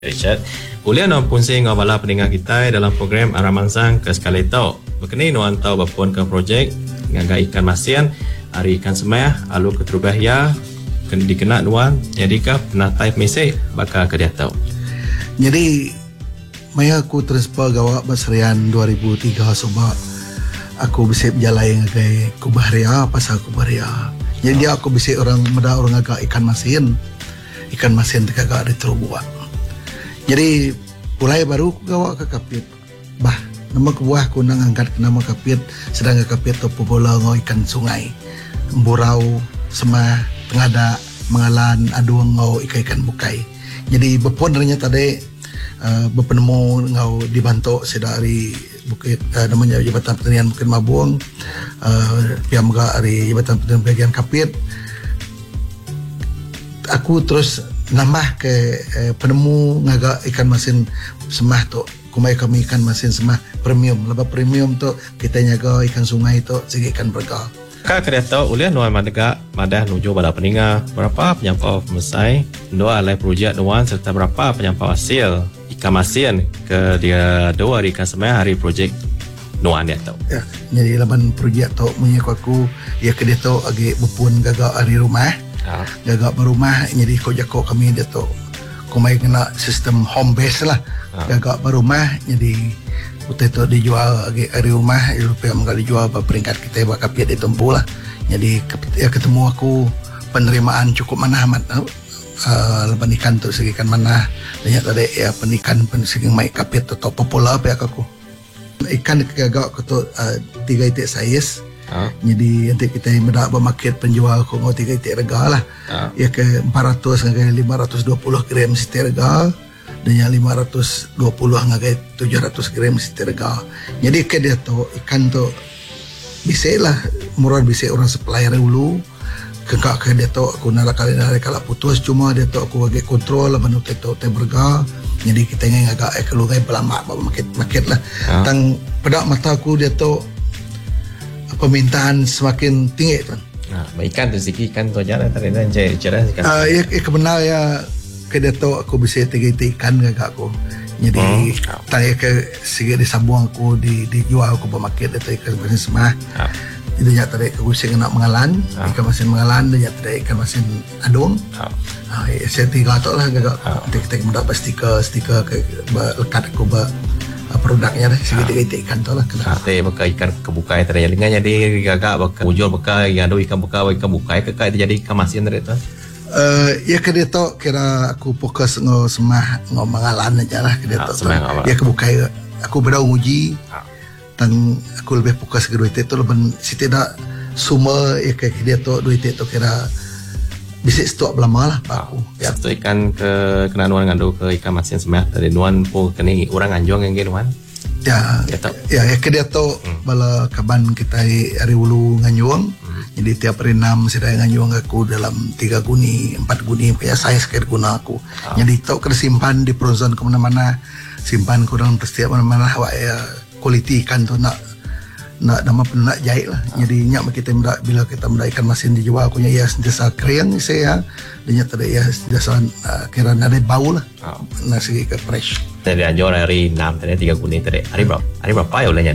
Richard, ulian nuan punsing ngau bala pendengar kita dalam program Aramansang ke sekali tau. Berkenai nuan tahu bapun ke projek ngaga ikan masian, hari ikan semaya, alu keterubah ya, dikena nuan, jadi kah pernah type mesej bakal ke dia tahu. Jadi, maya aku transfer gawak basrian 2003 sebab aku bisa berjalan ngagai Kubahria, pasal Kubahria. Jadi aku bisa orang agak ikan masin terkagak ada terubuak. Jadi mulai baru aku gawa ke kapit. Bah, nama kebuah aku nang angkat nama kapit, sedang kapit tu pobola ngau ikan sungai. Burau, semah, tengada, mengalan, aduang ngau ikan bukai. Jadi bepon ternyata tadi berpenemu ngau dibantu sedari bukit namanya Jabatan Pertanian Bukit Mabung, pihak juga dari Jabatan Pertanian bagian kapit. Aku terus nambah ke penemu ngaga ikan masin semah tu kumai kami ikan masin semah premium. Lepas premium tu kita nyaga ikan sungai tu segi ikan berga. Kak kena tahu ulian nuan madah nuju pada peninggal berapa penyampau mesai dua alai projek nuan serta berapa penyampau hasil ikan masin ke dia dua hari ikan semai hari projek nuan dia tahu. Ya, jadi laban projek tu punya aku ya ke dia tu agi bupun gaga hari rumah. Gagak berumah, jadi kau kami dia tu kumai kena sistem home base lah. Gagak berumah, jadi utai tu dijual lagi hari rumah, Eropia menggal dijual peringkat kita bakal piat ditempuh lah. Jadi ya ketemu aku penerimaan cukup manah amat. Lepas ikan tu segi ikan manah, banyak tadi ya penikan segi mai kapit tu top popular pihak aku. Ikan gagak tu 3 itik saiz. Jadi nanti kita mendak bermarket penjual kongau 3 itik rega lah. Ya ke 400 ngagai 520 gram setiap rega dan yang 520 ngagai 700 gram setiap rega. Jadi ke dia tu ikan tu bisa lah murah bisa orang supplier dulu. Kekak ke dia tu aku nak kalau putus cuma dia tu aku bagi kontrol lah menu tu teh berga. Jadi kita ingin agak keluar pelama market lah. Tang pada mata aku dia tu permintaan semakin tinggi tuan. Ikan tu segi ikan tu jalan tadi dan cara ikan. Ya kebenar ya ke dia tu aku bisa 3 itik ikan gagak aku. Jadi tanya ke segi disambung aku dijual aku bermarket dia tu ikan masin semah. Itu nya tadi aku sing nak mengalan, ikan masin mengalan dan nya tadi ikan masin adung. Saya 3 tu lah gagak. Kita mendapat stiker ke lekat aku produknya dah segitu ikan tu lah kena. Teh bekai ikan kebukai tadi yang dengan jadi gagak bekai muncul bekai yang ada ikan bukai kekai jadi ikan masin tadi tu. Ya ke dia tu kira aku fokus ngau semah ngau mengalan aja lah ke dia tu. Ya kebukai aku berau uji. Tang aku lebih fokus ke duit itu lebih setidak semua ya ke dia tu duit itu kira bisa stok belama lah pak aku. Ya. Satu ikan ke kena nuan ngadu ke ikan masin semah dari nuan po kini orang anjong yang nuan. Ya. Ya ke dia tu bala kaban kita hari ulu nganjong. Jadi tiap hari 6 saya nganjong aku dalam 3 guni, 4 guni kayak saya sekali guna aku. Jadi tu kena simpan di frozen ke mana-mana. Simpan kurang setiap mana-mana awak ya kualiti ikan tu nak nama pun nak jahit lah. Jadi nyak kita bila kita ikan masin dijual aku ya sentiasa kering saya dan nya tadi ya sentiasa kira ada bau lah. Nasi ke fresh. Tadi anjor hari 6 tadi 3 guni tadi. Hari berapa ya ulenya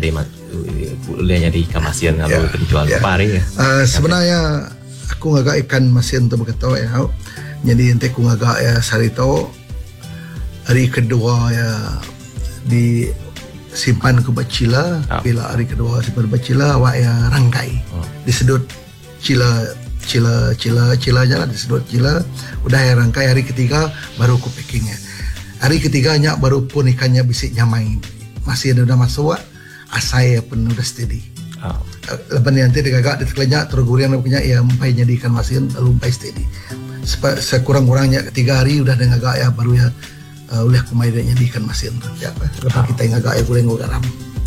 di ikan masin kalau dijual berapa hari ya? Sebenarnya aku ngagak ikan masin tu berkata ya. Jadi nanti aku ngagak ya sarito hari kedua ya di simpan ke bacila. Bila hari kedua simpan bacila awak ya rangkai disedut cila aja lah disedut cila udah ya rangkai. Hari ketiga baru aku packingnya. Hari ketiganya baru pun ikannya bisa nyamai masih ada udah masuk asai pun udah steady. Lepas ni nanti digagak ditekelanya tergurian punya ya mempai jadi ikan masin lalu mempai steady sekurang-kurangnya 3 hari udah ada gagak ya baru ya oleh kumaidannya di ikan masin tu. Ya, lepas kita ngagak air goreng garam.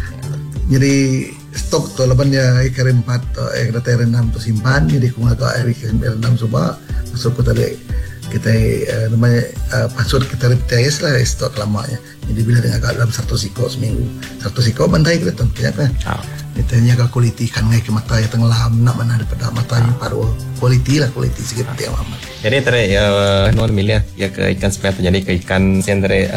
Jadi stok tu lepas ya ikan 4 kena air 6 tu simpan. Jadi aku ngagak air ikan 6 coba masuk ke tadi kita namanya pasut kita repetis lah stok lamanya. Jadi bila dia ngagak dalam 1 siko seminggu 1 siko bantai kita tu kenapa? Kita nyaga kualiti ikan ngai ke mata ya tengah nak mana daripada mata yang paruh kualiti sikit dia amat. Jadi tadi non milih ya ke ikan seperti terjadi ke ikan sen tadi